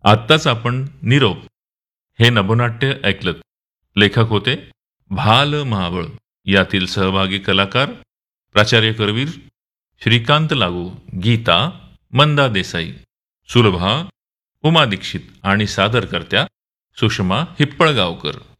आत्ताच आपण निरोप हे नभोनाट्य ऐकलं. लेखक होते भाल महाबळ. यातील सहभागी कलाकार प्राचार्य करवीर, श्रीकांत लागू, गीता, मंदा देसाई, सुलभा, उमा दीक्षित आणि सादरकर्त्या सुषमा हिप्पळगावकर.